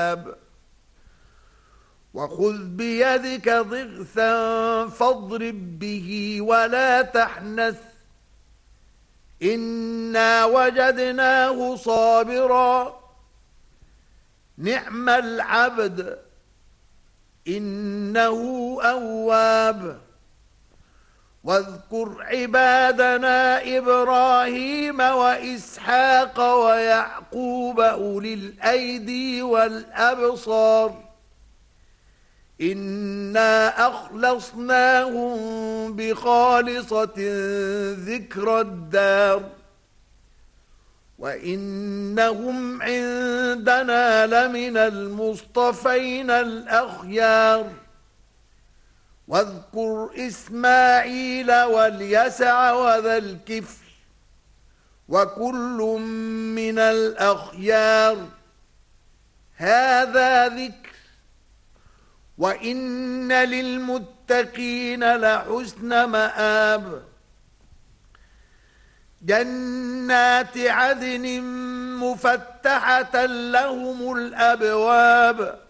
الكتاب وخذ بيدك ضغثا فاضرب به ولا تحنث إنا وجدناه صابرا نعم العبد إنه أواب واذكر عبادنا إبراهيم وإسحاق ويعقوب أولي الأيدي والأبصار إنا أخلصناهم بخالصة ذكر الدار وإنهم عندنا لمن المصطفين الأخيار واذكر إسماعيل واليسع وذا الكفل وكل من الأخيار هذا ذكر وإن للمتقين لحسن مآب جنات عدن مفتحة لهم الأبواب